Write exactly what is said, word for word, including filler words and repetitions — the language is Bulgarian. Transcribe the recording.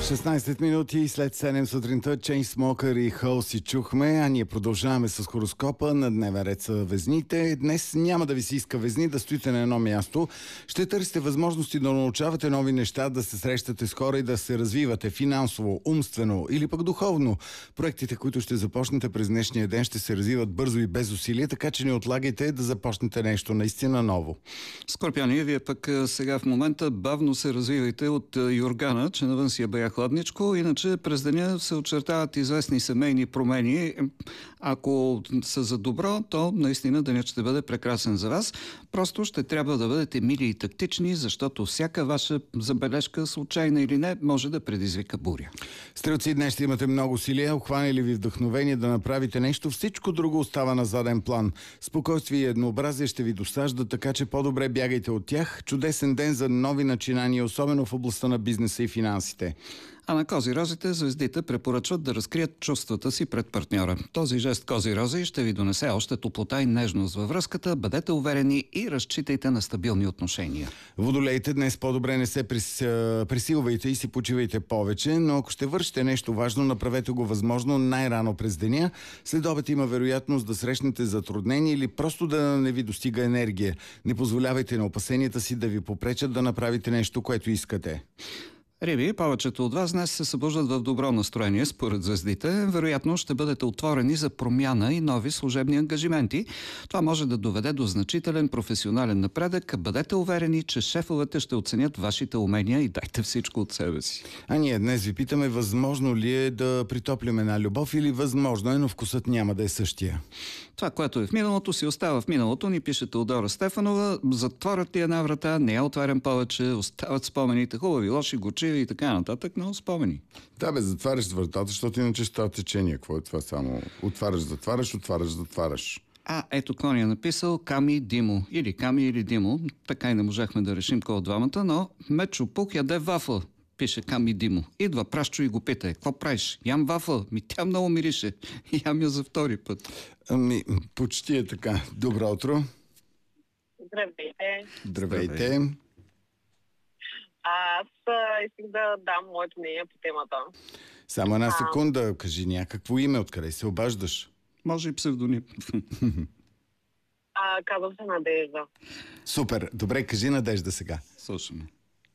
шестнайсет минути след седем сутринта Chainsmokers и Hole си чухме, а ние продължаваме с хороскопа. На дневен ред са везните. Днес няма да ви се иска везни да стоите на едно място. Ще търсите възможности да научавате нови неща, да се срещате с хора и да се развивате финансово, умствено или пък духовно. Проектите, които ще започнете през днешния ден, ще се развиват бързо и без усилие, така че не отлагайте да започнете нещо наистина ново. Скорпиони, вие пък сега в момента бавно се развивайте от юргана, че навън си я бая хладничко, иначе през деня се очертават известни семейни промени. Ако са за добро, то наистина денят ще бъде прекрасен за вас. Просто ще трябва да бъдете мили и тактични, защото всяка ваша забележка, случайна или не, може да предизвика буря. Стрелци, днес ще имате много усилия, охване ли ви вдъхновение да направите нещо, всичко друго остава на заден план. Спокойствие и еднообразие ще ви досажда, така че по-добре бягайте от тях. Чудесен ден за нови начинания, особено в областта на бизнеса и финансите. А на Козирозите звездите препоръчват да разкрият чувствата си пред партньора. Този жест Козирози ще ви донесе още топлота и нежност във връзката. Бъдете уверени и разчитайте на стабилни отношения. Водолеите, днес по-добре не се прис... присилвайте и си почивайте повече, но ако ще вършите нещо важно, направете го възможно най-рано през деня. След обед има вероятност да срещнете затруднения или просто да не ви достига енергия. Не позволявайте на опасенията си да ви попречат да направите нещо, което искате. Риби, повечето от вас днес се събуждат в добро настроение, според звездите. Вероятно ще бъдете отворени за промяна и нови служебни ангажименти. Това може да доведе до значителен професионален напредък. Бъдете уверени, че шефовете ще оценят вашите умения и дайте всичко от себе си. А ние днес ви питаме, възможно ли е да притоплим една любов или възможно е, но вкусът няма да е същия. Това, което е в миналото, си остава в миналото, ни пише Теодора Стефанова. Затворят ли една врата, не я отварям повече, остават спомените, хубави, лоши, горчиви и така нататък, но спомени. Да, бе, затваряш вратата, защото иначе ще течение. Какво е това само? Отваряш, затваряш, отваряш, затваряш. А, ето Кони е написал Ками Димо. Или Ками, или Димо. Така и не можахме да решим кой от двамата, но Мечо Пук яде вафла. Пише Ками Димо. Идва Прашчо и го пита: какво правиш? Ям вафъл. Ми тя много мирише. Ям я за втори път. Ами, почти е така. Добро утро. Здравейте. Здравейте. Аз исках да дам моето мнение по темата. Само една секунда, кажи някакво име, откъде се обаждаш? Може и псевдоним. А, казвам се Надежда. Супер. Добре, кажи Надежда сега. Слушаме.